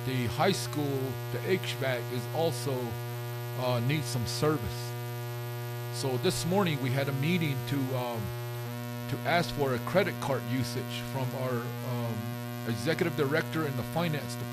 the high school, the HVAC is also needs some service. So this morning we had a meeting to ask for a credit card usage from our executive director in the finance